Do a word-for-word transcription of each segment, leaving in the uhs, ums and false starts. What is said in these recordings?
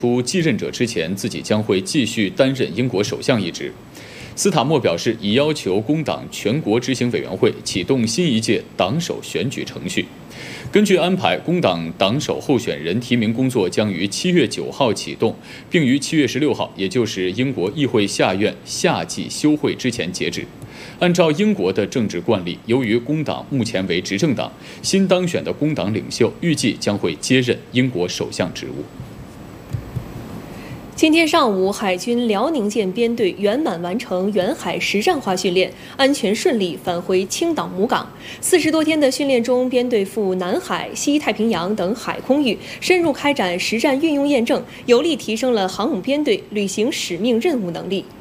出继任者之前，自己将会继续担任英国首相一职。斯塔默表示，已要求工党全国执行委员会启动新一届党首选举程序。根据安排，工党党首候选人提名工作将于七月九号启动，并于七月十六号，也就是英国议会下院夏季休会之前截止。按照英国的政治惯例，由于工党目前为执政党，新当选的工党领袖预计将会接任英国首相职务。 今天上午，海军辽宁舰编队圆满完成远海实战化训练，安全顺利返回青岛母港。四十多天的训练中，编队赴南海、西太平洋等海空域，深入开展实战运用验证，有力提升了航母编队履行使命任务能力。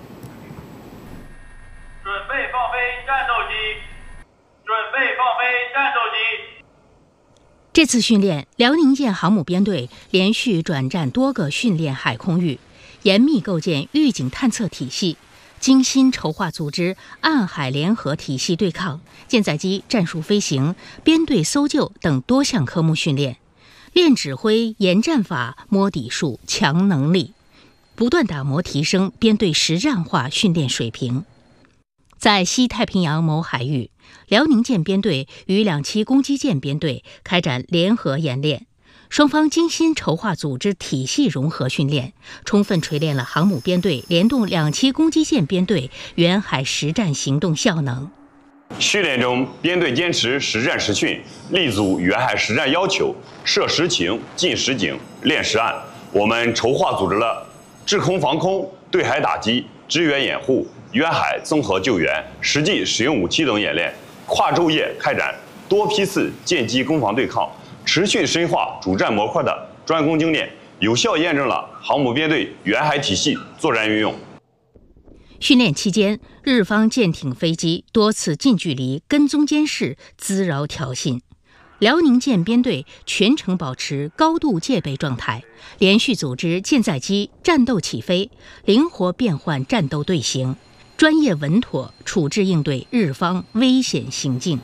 准备放飞战斗机，准备放飞战斗机。 这次训练，辽宁舰航母编队连续转战多个训练海空域，严密构建预警探测体系，精心筹划组织岸海联合体系对抗、舰载机战术飞行、编队搜救等多项科目训练，练指挥、研战法、摸底数、强能力，不断打磨提升编队实战化训练水平。在西太平洋某海域，辽宁舰编队与两栖攻击舰编队开展联合演练，双方精心筹划组织体系融合训练，充分锤炼了航母编队联动两栖攻击舰编队远海实战行动效能。 训练中，编队坚持实战实训，立足远海实战要求，设实情、进实景、练实案。我们筹划组织了制空防空、对海打击、支援掩护、远海综合救援、实际使用武器等演练，跨昼夜开展多批次舰机攻防对抗，持续深化主战模块的专攻精炼，有效验证了航母编队远海体系作战运用。 训练期间，日方舰艇、飞机多次近距离跟踪监视、滋扰挑衅。辽宁舰编队全程保持高度戒备状态，连续组织舰载机战斗起飞，灵活变换战斗队形，专业稳妥处置应对日方危险行径。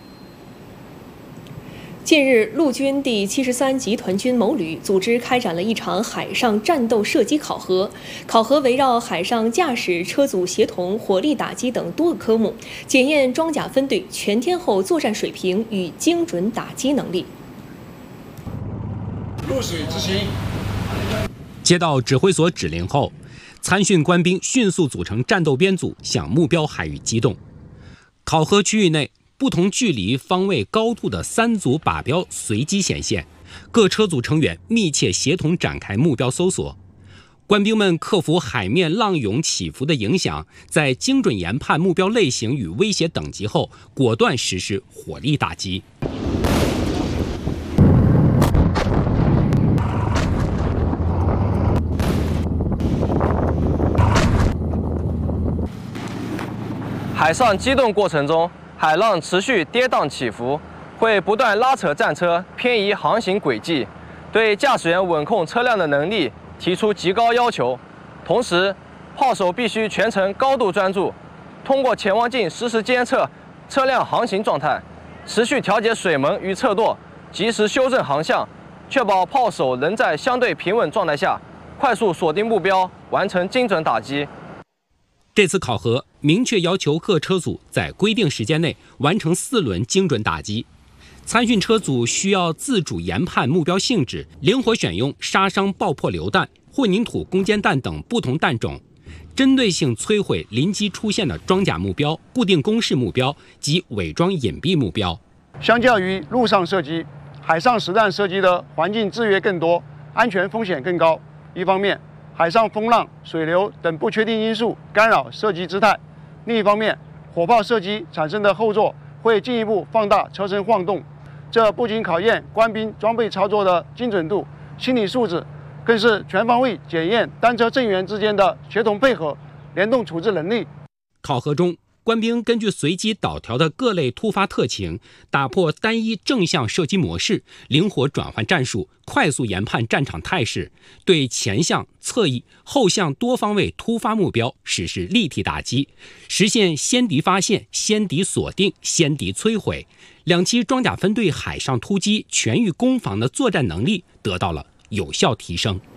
近日，陆军第七十三集团军某旅组织开展了一场海上战斗射击考核。考核围绕海上驾驶、车组协同、火力打击等多个科目，检验装甲分队全天候作战水平与精准打击能力。 入水执行。 接到指挥所指令后，参训官兵迅速组成战斗编组，向目标海域机动。考核区域内，不同距离、方位、高度的三组靶标随机显现，各车组成员密切协同展开目标搜索。官兵们克服海面浪涌起伏的影响，在精准研判目标类型与威胁等级后，果断实施火力打击。 海上机动过程中，海浪持续跌宕起伏，会不断拉扯战车偏移航行轨迹，对驾驶员稳控车辆的能力提出极高要求。同时，炮手必须全程高度专注，通过潜望镜实时监测车辆航行状态，持续调节水门与侧舵，及时修正航向，确保炮手能在相对平稳状态下快速锁定目标，完成精准打击。 这次考核明确要求各车组在规定时间内完成四轮精准打击。参训车组需要自主研判目标性质，灵活选用杀伤爆破榴弹、混凝土攻坚弹等不同弹种，针对性摧毁临机出现的装甲目标、固定工事目标及伪装隐蔽目标。 相较于陆上射击，海上实弹射击的环境制约更多，安全风险更高。一方面，海上风浪、水流等不确定因素干扰射击姿态；另一方面，火炮射击产生的后座会进一步放大车身晃动，这不仅考验官兵装备操作的精准度、心理素质，更是全方位检验单车阵员之间的协同配合、联动处置能力。 考核中，官兵根据随机导调的各类突发特情，打破单一正向射击模式，灵活转换战术，快速研判战场态势，对前向、侧翼、后向多方位突发目标实施立体打击，实现先敌发现、先敌锁定、先敌摧毁。两栖装甲分队海上突击、全域攻防的作战能力得到了有效提升。